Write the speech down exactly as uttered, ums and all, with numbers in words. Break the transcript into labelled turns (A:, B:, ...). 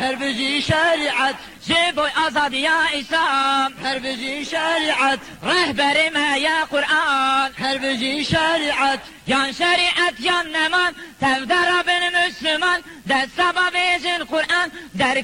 A: هر بجی شریعت جبوی آزادی یا اسلام هر بجی شریعت رهبر ما یا قرآن هر بجی شریعت yan şeriat yan neman tevdara benim Müslüman der sabah bezin Kur'an der